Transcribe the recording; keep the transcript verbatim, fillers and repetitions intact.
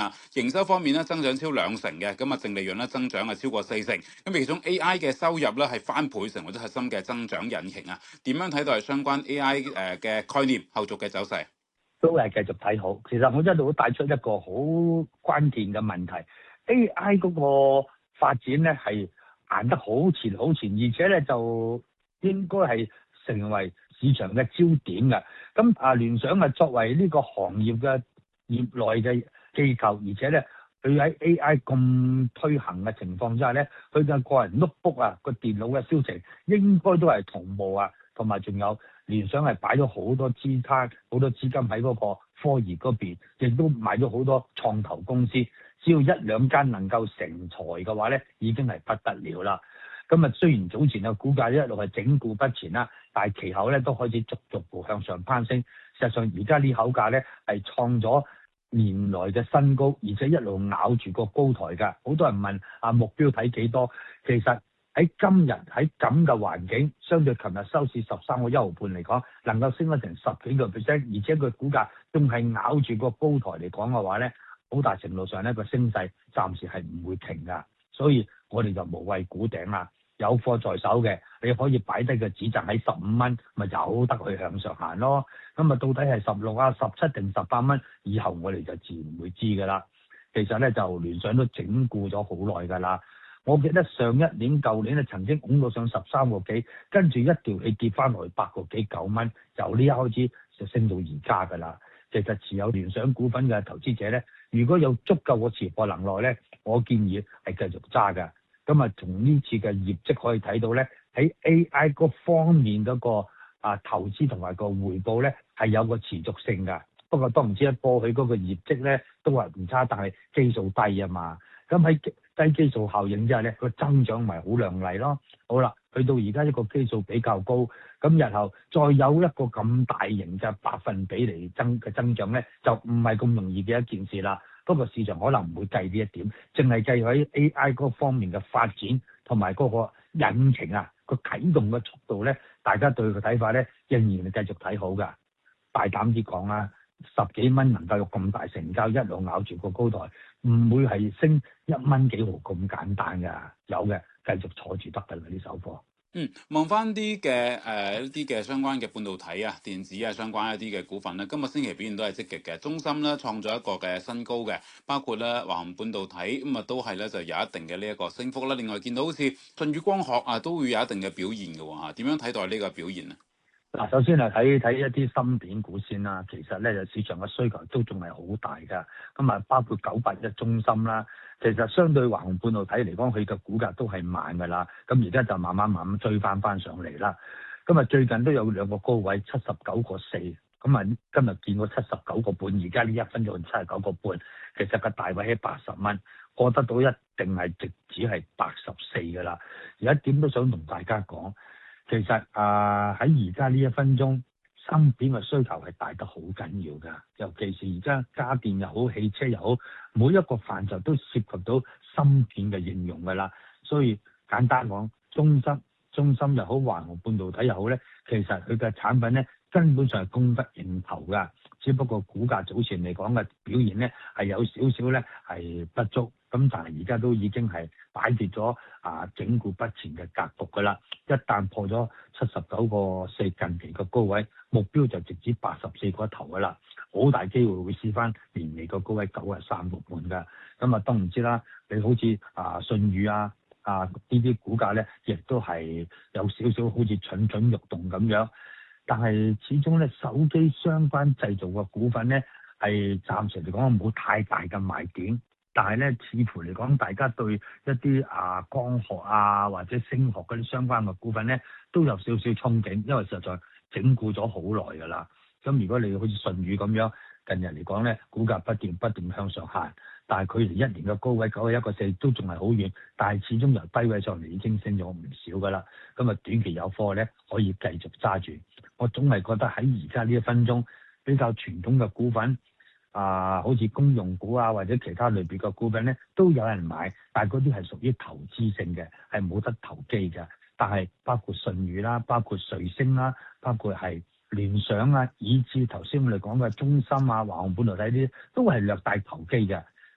啊，營收方面咧增長超兩成嘅，咁啊淨利潤咧增長係超過四成。咁其中 A I 嘅收入咧係翻倍成為咗核心嘅增長引擎啊。點樣睇到係相關 A I 誒嘅概念後續嘅走勢？ 都係繼續睇好。其實我一路都帶出一個好關鍵嘅問題 ，A I 嗰個發展咧係行得好前好前，而且咧就應該係成為市場嘅焦點嘅。咁啊，聯想啊作為呢個行業嘅業內嘅機構，而且咧佢喺 A I 咁推行嘅情況之下咧，佢嘅個人 notebook 啊個電腦嘅銷情應該都係同步啊，同埋仲有。聯想係擺咗好多資產、好多資金喺嗰個科研嗰邊，亦都買咗好多創投公司。只要一兩間能夠成才嘅話咧，已經係不得了啦。咁啊，雖然早前嘅股價一路係整固不前啦，但係其後咧都開始逐逐步向上攀升。事實上，而家呢口價咧係創咗年來嘅新高，而且一路咬住個高台㗎。好多人問啊，目標睇幾多？其實喺今日喺咁嘅環境，相對琴日收市十三個一毫半嚟講，能夠升咗成十幾個 percent，而且佢股價仲係咬住個高台嚟講嘅話咧，好大程度上咧個升勢暫時係唔會停㗎。所以我哋就無謂估頂啦，有貨在手嘅，你可以擺低個止賺喺十五蚊，咪由得佢向上行咯。咁啊，到底係十六啊、十七定十八蚊？以後我哋就自然會知㗎啦。其實咧就聯想都整固咗好耐㗎啦。我記得上一年、舊年咧曾經拱到上十三個幾，跟住一條氣跌翻落去八個幾九蚊，由呢一開始就升到而家㗎啦。其實持有聯想股份嘅投資者咧，如果有足夠嘅持貨能耐咧，我建議係繼續揸㗎。咁啊，從呢次嘅業績可以睇到咧，喺 A I 嗰方面嗰個啊投資同埋個回報咧係有個持續性㗎。不過都唔知一過去嗰個業績咧都係唔差，但係基數低啊嘛。咁喺低基數效應之下咧，個增長咪好亮麗咯。好啦，去到而家一個基數比較高，咁日後再有一個咁大型嘅百分比嚟增嘅增長咧，就唔係咁容易嘅一件事啦。不過市場可能唔會計呢一點，淨係計喺 A I 嗰方面嘅發展同埋嗰個引擎啊個啟動嘅速度咧，大家對佢睇法咧仍然係繼續睇好㗎。大膽啲講啦。十幾蚊能夠有咁大成交，一路咬住個高台，唔會係升一蚊幾毫咁簡單㗎。有嘅繼續坐住得㗎啦，呢手貨。 嗯，望翻啲嘅誒一啲嘅相關嘅半導體啊、電子啊相關一啲嘅股份咧，今個星期表現都係積極嘅。中芯咧創咗一個嘅新高嘅，包括咧華虹半導體咁啊都係咧就有一定嘅呢一個升幅啦。另外見到好似舜宇光學啊都會有一定嘅表現嘅喎嚇，點樣睇待呢個表現啊？ 嗱，首先係睇睇一啲芯片股先啦。其實咧，就市場嘅需求都仲係好大㗎。咁啊，包括九八一中芯啦，其實相對華虹半導體嚟講，佢嘅股價都係慢㗎啦。咁而家就慢慢慢慢追翻翻上嚟啦。咁啊，最近都有兩個高位，七十九個四。咁啊，今日見過七十九個半，而家呢一分鐘七十九個半。其實個大位喺八十蚊，過得到一定係直指係八十四㗎啦。而家點都想同大家講。其實啊，喺而家呢一分鐘，芯片嘅需求係大得好緊要㗎。尤其是而家家電又好，汽車又好，每一個範疇都涉及到芯片嘅應用㗎啦。所以簡單講，中芯、中芯又好，華虹半導體又好咧，其實佢嘅產品咧根本上係供不應求㗎。只不過股價早前嚟講嘅表現咧係有少少咧係不足。咁但係而家都已經係擺脫咗啊整固不前嘅格局㗎啦！一旦破咗七十九個四近期嘅高位，目標就直指八十四個頭㗎啦，好大機會會試翻年尾個高位九十三個半㗎。咁啊都唔知啦，你好似啊舜宇啊啊呢啲股價咧，亦都係有少少好似蠢蠢欲動咁樣。但係始終咧，手機相關製造嘅股份咧，係暫時嚟講冇太大嘅賣點。但係咧，似乎嚟講，大家對一啲啊光學啊或者聲學嗰啲相關嘅股份咧，都有少少憧憬，因為實在整固咗好耐㗎啦。咁如果你好似舜宇咁樣，近日嚟講咧，股價不斷不斷向上行，但係佢離一年嘅高位九十一個四都仲係好遠，但係始終由低位上嚟已經升咗唔少㗎啦。咁啊，短期有貨咧，可以繼續揸住。我總係覺得喺而家呢一分鐘比較傳統嘅股份。啊，好似公用股啊，或者其他類別嘅股份咧，都有人買，但係嗰啲係屬於投資性嘅，係冇得投機嘅。但係包括舜宇啦，包括瑞聲啦，包括係聯想啊，以至頭先我哋講嘅中芯啊、華虹半導體啲，都係略帶投機嘅。